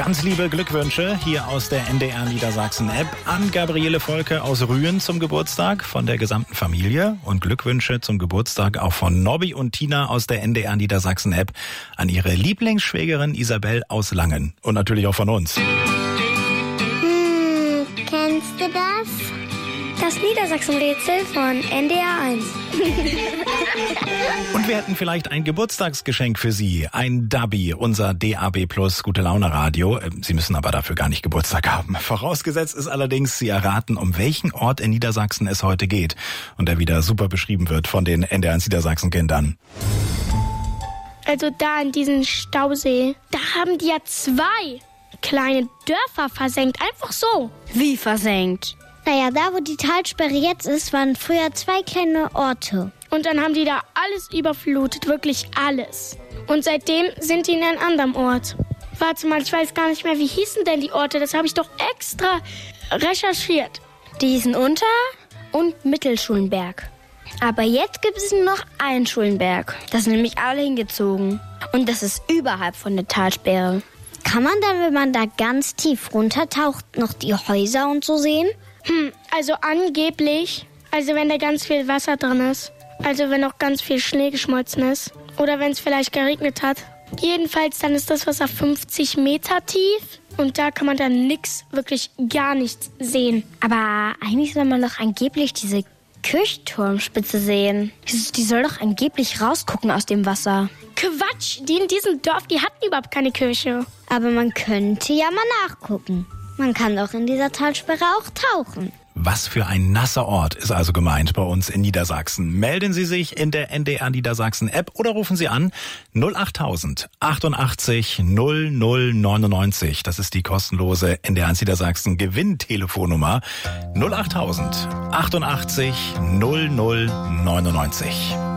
Ganz liebe Glückwünsche hier aus der NDR Niedersachsen App an Gabriele Volke aus Rühen zum Geburtstag von der gesamten Familie und Glückwünsche zum Geburtstag auch von Nobby und Tina aus der NDR Niedersachsen App an ihre Lieblingsschwägerin Isabel aus Langen und natürlich auch von uns. Kennst du das? Das Niedersachsen-Rätsel von NDR 1. Und wir hätten vielleicht ein Geburtstagsgeschenk für Sie. Ein Dubby, unser DAB Plus Gute-Laune-Radio. Sie müssen aber dafür gar nicht Geburtstag haben. Vorausgesetzt ist allerdings, Sie erraten, um welchen Ort in Niedersachsen es heute geht. Und der wieder super beschrieben wird von den NDR Niedersachsen-Kindern. Also da in diesem Stausee, da haben die ja 2 kleine Dörfer versenkt. Einfach so. Wie versenkt? Naja, da wo die Talsperre jetzt ist, waren früher 2 kleine Orte. Und dann haben die da alles überflutet, wirklich alles. Und seitdem sind die in einem anderen Ort. Warte mal, ich weiß gar nicht mehr, wie hießen denn die Orte? Das habe ich doch extra recherchiert. Die hießen Unter- und Mittelschulenberg. Aber jetzt gibt es nur noch einen Schulenberg. Da sind nämlich alle hingezogen. Und das ist überhalb von der Talsperre. Kann man dann, wenn man da ganz tief runtertaucht, noch die Häuser und so sehen? Also angeblich, also wenn da ganz viel Wasser drin ist, also wenn auch ganz viel Schnee geschmolzen ist oder wenn es vielleicht geregnet hat. Jedenfalls dann ist das Wasser 50 Meter tief und da kann man dann nix, wirklich gar nichts sehen. Aber eigentlich soll man doch angeblich diese Kirchturmspitze sehen. Die soll doch angeblich rausgucken aus dem Wasser. Quatsch, die in diesem Dorf, die hatten überhaupt keine Kirche. Aber man könnte ja mal nachgucken. Man kann doch in dieser Talsperre auch tauchen. Was für ein nasser Ort ist also gemeint bei uns in Niedersachsen. Melden Sie sich in der NDR Niedersachsen App oder rufen Sie an 08000 88 0099. Das ist die kostenlose NDR 1 Niedersachsen Gewinntelefonnummer 08000 88 0099.